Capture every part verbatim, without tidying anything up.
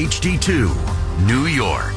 H D dos, New York.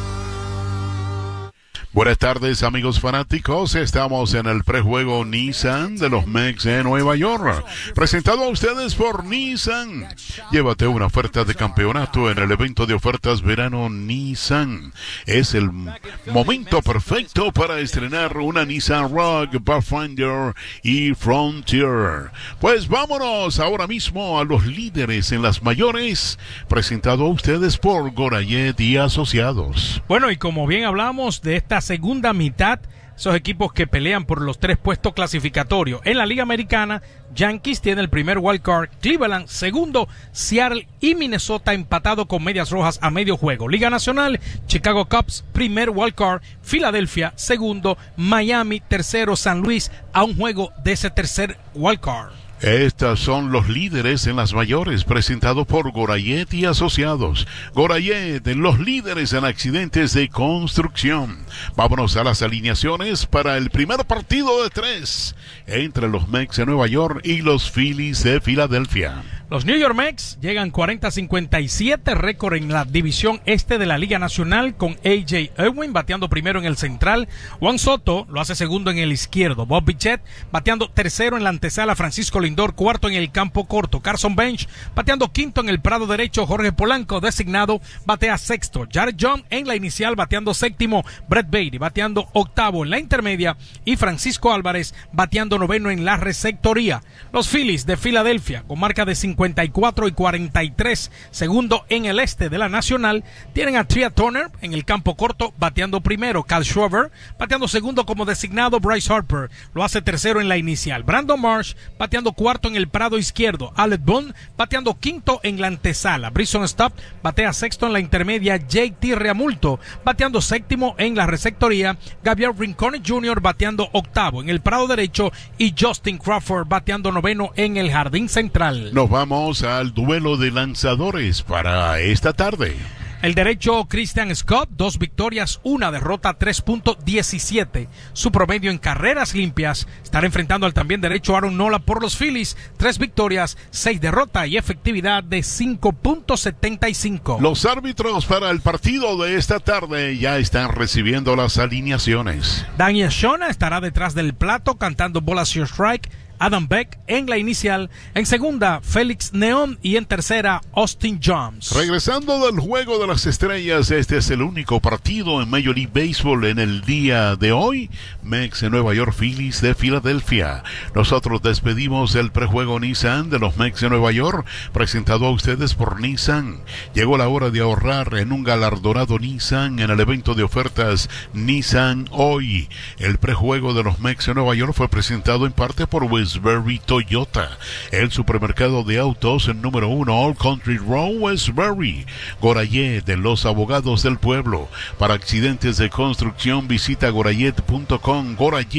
Buenas tardes, amigos fanáticos. Estamos en el prejuego Nissan de los Mex de Nueva York. Presentado a ustedes por Nissan. Llévate una oferta de campeonato en el evento de ofertas verano Nissan. Es el momento perfecto para estrenar una Nissan Rogue, Pathfinder y Frontier. Pues vámonos ahora mismo a los líderes en las mayores. Presentado a ustedes por Gorayet y Asociados. Bueno, y como bien hablamos de esta segunda mitad, esos equipos que pelean por los tres puestos clasificatorios. En la Liga Americana, Yankees tiene el primer wild card, Cleveland segundo, Seattle y Minnesota empatado con Medias Rojas a medio juego. Liga Nacional, Chicago Cubs primer wild card, Filadelfia segundo, Miami tercero, San Luis a un juego de ese tercer wild card. Estos son los líderes en las mayores, presentado por Gorayet y Asociados. Gorayet, los líderes en accidentes de construcción. Vámonos a las alineaciones para el primer partido de tres entre los Mets de Nueva York y los Phillies de Filadelfia. Los New York Mets llegan cuarenta a cincuenta y siete, récord en la división este de la Liga Nacional, con A J Irwin bateando primero en el central, Juan Soto lo hace segundo en el izquierdo, Bob Bichette bateando tercero en la antesala, Francisco Lindor cuarto en el campo corto, Carson Bench bateando quinto en el prado derecho, Jorge Polanco designado batea sexto, Jared Young en la inicial bateando séptimo, Brett Baty bateando octavo en la intermedia y Francisco Álvarez bateando noveno en la receptoría. Los Phillies de Filadelfia con marca de cincuenta y cuatro y cuarenta y tres, segundo en el este de la Nacional, tienen a Trea Turner en el campo corto bateando primero, Kyle Schwarber bateando segundo como designado, Bryce Harper lo hace tercero en la inicial, Brandon Marsh bateando cuarto en el prado izquierdo, Alec Boone bateando quinto en la antesala, Bryson Stott batea sexto en la intermedia, J T Realmuto bateando séptimo en la receptoría, Gabriel Rincon junior bateando octavo en el prado derecho y Justin Crawford bateando noveno en el jardín central. Nos vamos al duelo de lanzadores para esta tarde. El derecho Christian Scott, dos victorias, una derrota, tres punto diecisiete. Su promedio en carreras limpias. Estará enfrentando al también derecho Aaron Nola por los Phillies, tres victorias, seis derrotas y efectividad de cinco punto setenta y cinco. Los árbitros para el partido de esta tarde ya están recibiendo las alineaciones. Daniel Shona estará detrás del plato cantando Bolas Your Strike. Adam Beck en la inicial, en segunda Félix Neón y en tercera Austin Jones. Regresando del Juego de las Estrellas, este es el único partido en Major League Baseball en el día de hoy. Mets de Nueva York, Phillies de Filadelfia. Nosotros despedimos el prejuego Nissan de los Mets de Nueva York, presentado a ustedes por Nissan. Llegó la hora de ahorrar en un galardonado Nissan en el evento de ofertas Nissan Hoy. El prejuego de los Mets de Nueva York fue presentado en parte por Westbury Toyota, el supermercado de autos en número uno, All Country Road, Westbury. Gorayet, de los abogados del pueblo. Para accidentes de construcción, visita gorayet punto com. Gorayet.